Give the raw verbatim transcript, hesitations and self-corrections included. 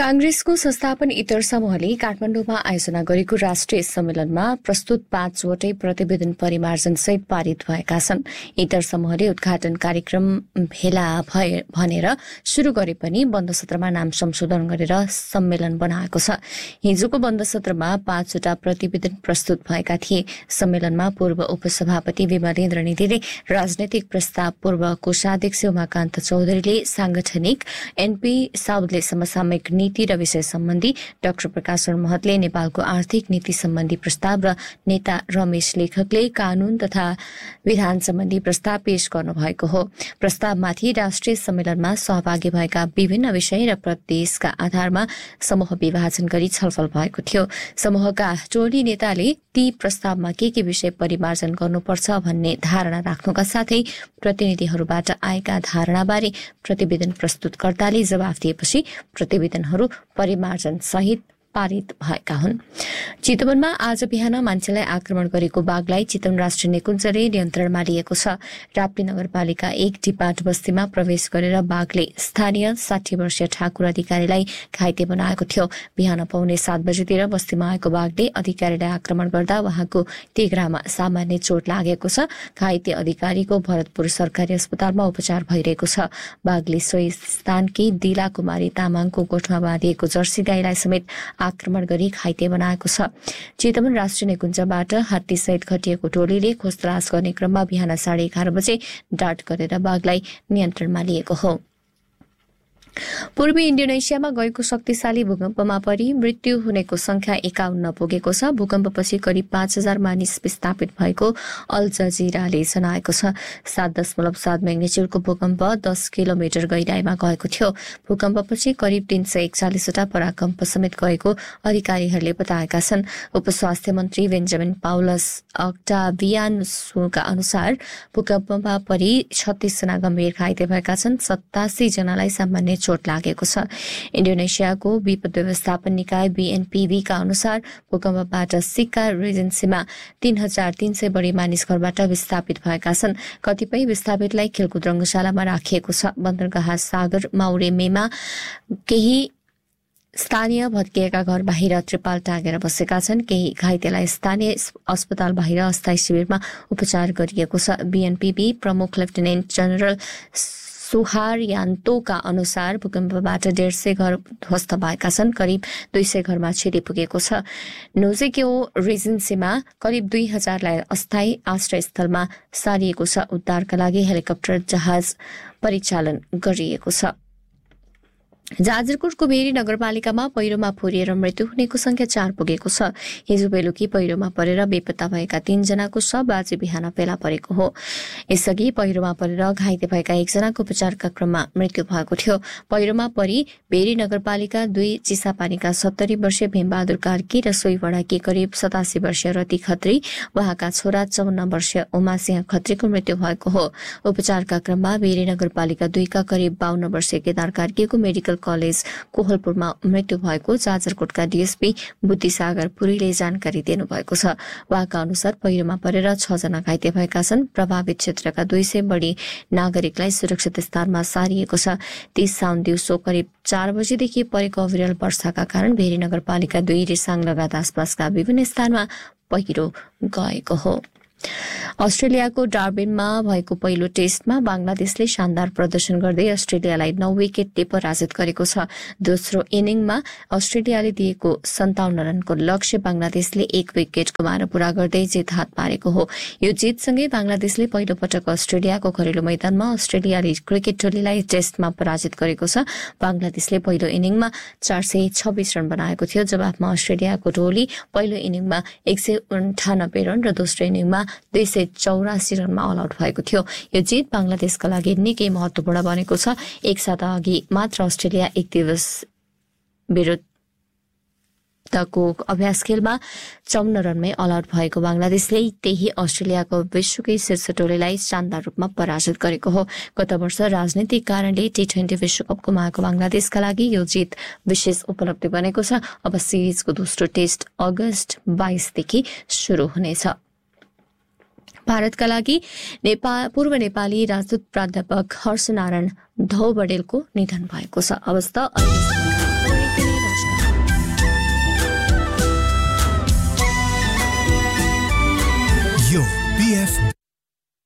कांग्रेसको संस्थापन इतर समूहले काठमाडौँमा आयोजना गरेको राष्ट्रिय सम्मेलनमा प्रस्तुत पाँचवटै प्रतिवेदन परिमार्जन सहित पारित भएका छन्। इतर समूहले उद्घाटन कार्यक्रम भेला भए भनेर शुरू गरे पनि बन्द सत्रमा नाम संशोधन गरेर सम्मेलन बनाएको छ। हिजोको बन्द सत्रमा पाँचवटा प्रतिवेदन प्रस्तुत भएका थिए। सम्मेलनमा पूर्व उपसभापति विमलेन्द्र निधिले राजनैतिक प्रस्ताव, पूर्व कोषाध्यक्ष उमाकान्त चौधरीले सांगठनिक, एनपी साउदले समसामयिक नीति र विषय सम्बन्धी, डाक्टर प्रकाशन महतले नेपालको आर्थिक नीति सम्बन्धी प्रस्ताव र नेता रमेश लेखकले कानून तथा विधान सम्बन्धी प्रस्ताव पेश गर्नुभएको हो। प्रस्तावमाथि राष्ट्रिय सम्मेलनमा सहभागी भएका विभिन्न विषय र प्रदेशका आधारमा समूह विभाजन गरी छलफल भएको थियो। समूहका टोली नेताले ती प्रस्तावमा के के विषय परिमार्जन गर्नुपर्छ भन्ने धारणा राख्नुका साथै प्रतिनिधिहरूबाट आएका धारणाबारे प्रतिवेदन प्रस्तुतकर्ताले जवाफ दिएपछि प्रतिवेदनहरू परिमार्जन सहित पारित भएका हुन्। चितवनमा आज बिहान मान्छेलाई आक्रमण गरेको बाघलाई चितवन राष्ट्रिय निकुञ्जले नियन्त्रणमा लिएको छ। राप्ती नगरपालिका एक डिपाट बस्तीमा प्रवेश गरेर बाघले स्थानीय साठी वर्षीय ठाकुर अधिकारीलाई घाइते बनाएको थियो। बिहान पाउने सात बजेतिर बस्तीमा आएको बाघले अधिकारीलाई आक्रमण गर्दा उहाँको तिघ्रामा सामान्य चोट लागेको छ। घाइते अधिकारीको भरतपुर सरकारी अस्पतालमा उपचार भइरहेको छ। बाघले सोही स्थानकी दिला कुमारी तामाङको गोठमा बाँधिएको जर्सी गाईलाई समेत आक्रमण गरी घाइते बनाएको छ। चितवन राष्ट्रिय निकुञ्जबाट हात्तीसहित खटिएको टोलीले खोजतलास गर्ने क्रममा बिहान साढे एघार बजे डाट गरेर बाघलाई नियन्त्रणमा लिएको हो। पूर्वी इन्डोनेसियामा गएको शक्तिशाली भूकम्पमा परि मृत्यु हुनेको संख्या एकाउन्न पुगेको छ। भूकम्पपछि करिब पाँच हजार मानिस विस्थापित भएको अल जजिराले जनाएको छ। सात दशमलव सात म्याग्निच्युडको भूकम्प दस किलोमिटर गहिराईमा गएको थियो। भूकम्पपछि करिब तीन सय एकचालिसवटा पराकम्प समेत गएको अधिकारीहरूले बताएका छन्। उपस्वास्थ्य मन्त्री बेन्जामिन पाउलस अक्टाभियानुसका अनुसार भूकम्पमा परि छत्तीस जना गम्भीर घाइते भएका छन्। सतासी जनालाई सामान्य चोट लागेको छ। इन्डोनेसियाको विपद व्यवस्थापन निकाय बीएनपीबी का अनुसार भूकम्पबाट सिक्का रिजेन्सीमा तीन हजार तीन सय बढी मानिस घरबाट विस्थापित भएका छन्। कतिपय विस्थापितलाई खेलकुद रंगशालामा राखिएको छ। बन्दरगाह सागर माउरेमेमा केही स्थानीय भत्किएका घर बाहिर त्रिपाल टाँगेर बसेका छन्। केही घाइतेलाई स्थानीय अस्पताल बाहिर अस्थायी शिविरमा उपचार गरिएको छ। बीएनपीबी प्रमुख लेफ्टिनेन्ट जनरल सुहारयान्तोका अनुसार भूकम्पबाट डेढ सय घर ध्वस्त भएका छन्। करिब दुई सय घरमा क्षति पुगेको छ। नोजेक्यो रिजेन्सीमा करिब दुई हजारलाई अस्थायी आश्रयस्थलमा सारिएको छ। उद्धारका लागि हेलिकप्टर जहाज परिचालन गरिएको छ। जाजरकोटको भेरी नगरपालिकामा पहिरोमा फुरिएर मृत्यु हुनेको संख्या चार पुगेको छ। हिजो बेलुकी पहिरोमा परेर बेपत्ता भएका तीनजनाको शव आज बिहान फेला परेको हो। यसअघि पहिरोमा परेर घाइते भएका एकजनाको उपचारका क्रममा मृत्यु भएको थियो। पहिरोमा परि भेरी नगरपालिका दुई चिसापानीका सत्तरी वर्षीय भीमबहादुर कार्की र सोहीवडाकी करिब सतासी वर्षीय रति खत्री, उहाँका छोरा चौन्न वर्षीय उमासिंह खत्रीको मृत्यु भएको हो। उपचारका क्रममा भेरी नगरपालिका दुईका करिब बाहन्न वर्षीय केदार कार्कीको मेडिकल कलेज कोहलपुरमा मृत्यु भएको जाजरकोटका डीएसपी बुद्धिसागर पुरीले जानकारी दिनुभएको छ। उहाँका अनुसार पहिरोमा परेर छ जना घाइते भएका छन्। प्रभावित क्षेत्रका दुई सय बढी नागरिकलाई सुरक्षित स्थानमा सारिएको छ। तीस साउन दिउँसो करिब चार बजेदेखि परेको अविरल वर्षाका कारण भेरी नगरपालिका दुई रिसाङ लगायत आसपासका विभिन्न स्थानमा पहिरो गएको हो। अस्ट्रेलियाको डार्बिनमा भएको पहिलो टेस्टमा बंगलादेशले शानदार प्रदर्शन गर्दै अस्ट्रेलियालाई नौ विकेटले पराजित गरेको छ। दोस्रो इनिङमा अस्ट्रेलियाले दिएको सन्ताउन्न रनको लक्ष्य बंगलादेशले एक विकेट गुमाएर पूरा गर्दै जित हात पारेको हो। यो जितसँगै बंगलादेशले पहिलो पटक अस्ट्रेलियाको घरेलु मैदानमा अस्ट्रेलियाली क्रिकेट टोलीलाई टेस्टमा पराजित गरेको छ। बंगलादेशले पहिलो इनिङमा चार सय छब्बीस रन बनाएको थियो। जवाफमा अस्ट्रेलियाको टोली पहिलो इनिङमा एक सय अन्ठानब्बे रन र दोस्रो इनिङमा दुई सय चौरासी रनमा अल आउट भएको थियो। यो जित बंगलादेशका लागि निकै महत्वपूर्ण बनेको छ। एक साता अघि मात्र अस्ट्रेलिया एक दिवस विरुद्धको अभ्यास खेलमा चौन्न रनमै अल आउट भएको बंगलादेशले त्यही अस्ट्रेलियाको विश्वकै शीर्ष टोलीलाई शानदार रूपमा पराजित गरेको हो। गत वर्ष राजनीतिक कारणले टी ट्वेन्टी विश्वकप गुमाएको बंगलादेशका लागि यो जित विशेष उपलब्धि बनेको छ। अब सिरिजको दोस्रो टेस्ट अगस्त बाइसदेखि शुरू हुनेछ। भारतका लागि नेपाल पूर्व नेपाली राजदूत प्राध्यापक हर्षनारायण धौबडेलको निधन भएको छ। अवस्था पीएफ